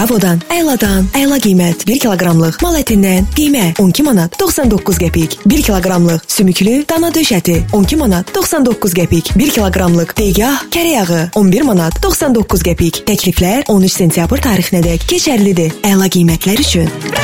Bravodan, Əyladan, Əyla qiymət 1 kiloqramlıq mal ətindən qiymə 12 manat 99 qəpik. 1 kiloqramlıq sümüklü dana döş əti 12 manat 99 qəpik. 1 kiloqramlıq deygah kərə yağı 11 manat 99 qəpik. Təkliflər 13 sentyabr tarixinədək keçərlidir. Əyla qiymətlər üçün